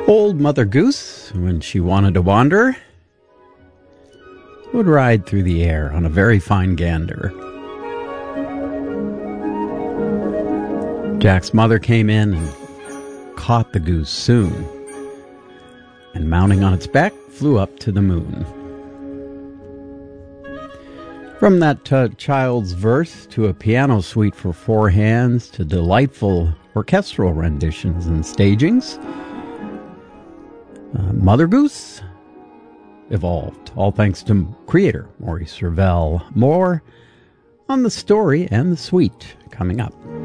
Old Mother Goose, when she wanted to wander, would ride through the air on a very fine gander. Jack's mother came in and caught the goose soon, and mounting on its back, flew up to the moon. From that child's verse to a piano suite for four hands to delightful orchestral renditions and stagings, Mother Goose evolved, all thanks to creator Maurice Ravel. More on the story and the suite coming up.